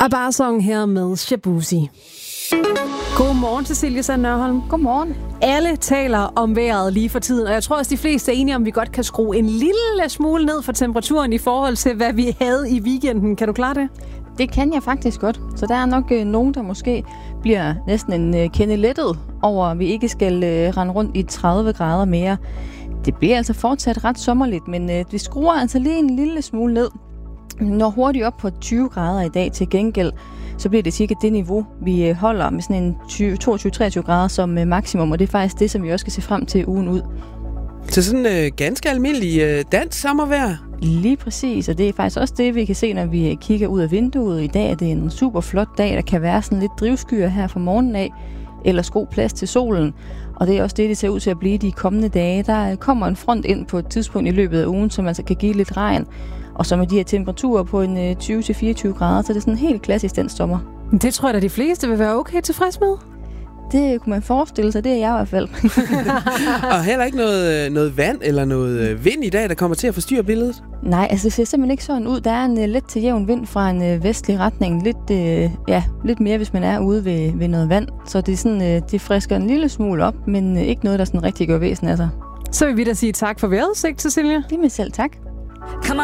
Abarsong her med Shabuzi. Godmorgen, Cecilie Sand Nørholm. Godmorgen. Alle taler om vejret lige for tiden, og jeg tror også, de fleste er enige om, vi godt kan skrue en lille smule ned for temperaturen i forhold til, hvad vi havde i weekenden. Kan du klare det? Det kan jeg faktisk godt. Så der er nok nogen, der måske bliver næsten en kende lettet over, at vi ikke skal rende rundt i 30 grader mere. Det bliver altså fortsat ret sommerligt, men vi skruer altså lige en lille smule ned. Når hurtigt op på 20 grader i dag til gengæld, så bliver det cirka det niveau, vi holder med sådan en 22-23 grader som maksimum, og det er faktisk det, som vi også skal se frem til ugen ud. Så sådan ganske almindelig dansk sommervejr? Lige præcis, og det er faktisk også det, vi kan se, når vi kigger ud af vinduet. I dag er det en super flot dag, der kan være sådan lidt drivskyer her fra morgenen af, ellers god plads til solen. Og det er også det ser ud til at blive de kommende dage. Der kommer en front ind på et tidspunkt i løbet af ugen, som altså kan give lidt regn. Og så med de her temperaturer på en 20-24 grader, så det er sådan helt klassisk den sommer. Det tror jeg da de fleste vil være okay tilfreds med. Det kunne man forestille sig, det er jeg i hvert fald. Og heller ikke noget vand eller noget vind i dag, der kommer til at forstyrre billedet? Nej, altså det ser simpelthen ikke sådan ud. Der er en let til jævn vind fra en vestlig retning. Lidt mere, hvis man er ude ved noget vand. Så det er sådan, det frisker en lille smule op, men ikke noget, der sådan rigtig gør væsen af sig. Så vil vi da sige tak for vejrudsigt, Cecilie. Det er mig selv, tak.